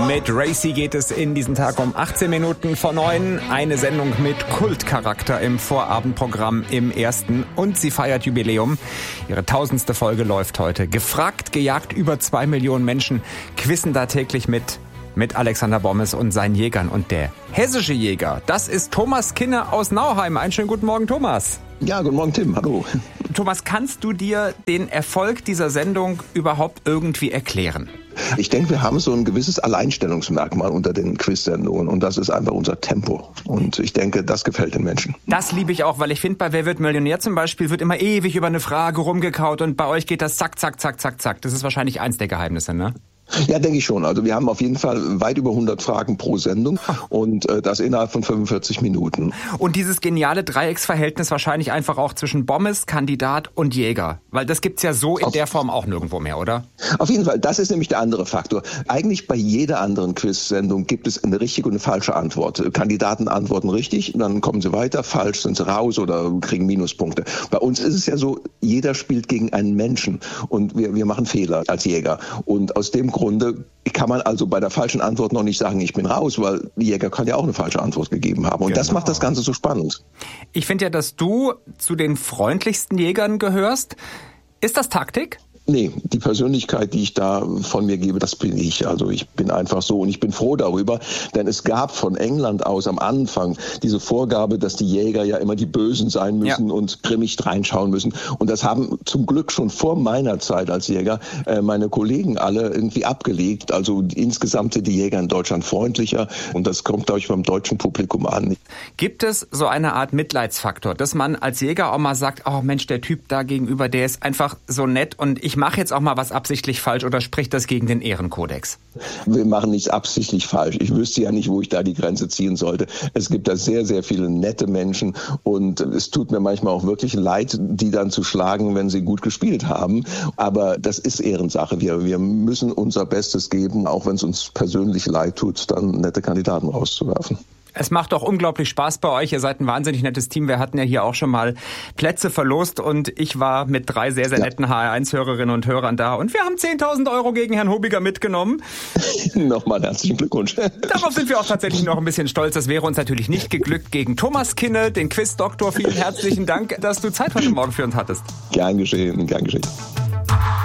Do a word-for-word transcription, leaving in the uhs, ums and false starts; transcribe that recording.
Mit Racy geht es in diesen Tag um achtzehn Minuten vor neun. Eine Sendung mit Kultcharakter im Vorabendprogramm im ersten. Und sie feiert Jubiläum. Ihre tausendste Folge läuft heute. Gefragt, gejagt, über zwei Millionen Menschen quizzen da täglich mit. Mit Alexander Bommes und seinen Jägern. Und der hessische Jäger, das ist Thomas Kinne aus Nauheim. Einen schönen guten Morgen, Thomas. Ja, guten Morgen, Tim. Hallo. Thomas, kannst du dir den Erfolg dieser Sendung überhaupt irgendwie erklären? Ich denke, wir haben so ein gewisses Alleinstellungsmerkmal unter den Quiz-Sendungen und das ist einfach unser Tempo. Und ich denke, das gefällt den Menschen. Das liebe ich auch, weil ich finde, bei Wer wird Millionär zum Beispiel wird immer ewig über eine Frage rumgekaut und bei euch geht das zack, zack, zack, zack, zack. Das ist wahrscheinlich eins der Geheimnisse, ne? Ja, denke ich schon. Also wir haben auf jeden Fall weit über hundert Fragen pro Sendung und äh, das innerhalb von fünfundvierzig Minuten. Und dieses geniale Dreiecksverhältnis wahrscheinlich einfach auch zwischen Bommes, Kandidat und Jäger. Weil das gibt's ja so in auf, der Form auch nirgendwo mehr, oder? Auf jeden Fall. Das ist nämlich der andere Faktor. Eigentlich bei jeder anderen Quiz-Sendung gibt es eine richtige und eine falsche Antwort. Kandidaten antworten richtig, dann kommen sie weiter, falsch sind sie raus oder kriegen Minuspunkte. Bei uns ist es ja so, jeder spielt gegen einen Menschen und wir, wir machen Fehler als Jäger. Und aus dem Grund Grunde kann man also bei der falschen Antwort noch nicht sagen, ich bin raus, weil die Jäger kann ja auch eine falsche Antwort gegeben haben. Und genau. Das macht das Ganze so spannend. Ich finde ja, dass du zu den freundlichsten Jägern gehörst. Ist das Taktik? Nee, die Persönlichkeit, die ich da von mir gebe, das bin ich. Also ich bin einfach so und ich bin froh darüber, denn es gab von England aus am Anfang diese Vorgabe, dass die Jäger ja immer die Bösen sein müssen ja. und grimmig reinschauen müssen. Und das haben zum Glück schon vor meiner Zeit als Jäger äh, meine Kollegen alle irgendwie abgelegt. Also insgesamt sind die Jäger in Deutschland freundlicher und das kommt, glaube ich, beim deutschen Publikum an. Gibt es so eine Art Mitleidsfaktor, dass man als Jäger auch mal sagt, oh Mensch, der Typ da gegenüber, der ist einfach so nett und ich Ich mache jetzt auch mal was absichtlich falsch oder spricht das gegen den Ehrenkodex? Wir machen nichts absichtlich falsch. Ich wüsste ja nicht, wo ich da die Grenze ziehen sollte. Es gibt da sehr, sehr viele nette Menschen und es tut mir manchmal auch wirklich leid, die dann zu schlagen, wenn sie gut gespielt haben. Aber das ist Ehrensache. Wir, wir müssen unser Bestes geben, auch wenn es uns persönlich leid tut, dann nette Kandidaten rauszuwerfen. Es macht doch unglaublich Spaß bei euch. Ihr seid ein wahnsinnig nettes Team. Wir hatten ja hier auch schon mal Plätze verlost und ich war mit drei sehr, sehr ja. netten H R eins Hörerinnen und Hörern da und wir haben zehntausend Euro gegen Herrn Hobiger mitgenommen. Nochmal herzlichen Glückwunsch. Darauf sind wir auch tatsächlich noch ein bisschen stolz. Das wäre uns natürlich nicht geglückt gegen Thomas Kinne, den Quiz-Doktor. Vielen herzlichen Dank, dass du Zeit heute Morgen für uns hattest. Gern geschehen, gern geschehen.